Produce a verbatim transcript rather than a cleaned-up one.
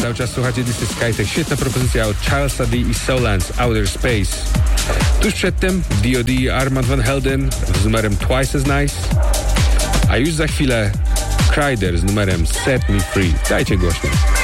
Cały czas słuchacie This is Skytech. Świetna propozycja od Charlesa D. i Solans, Outer Space. Tuż przedtem D O D i Armand Van Helden z numerem Twice as Nice. A już za chwilę Kryder z numerem Set Me Free. Dajcie głośno.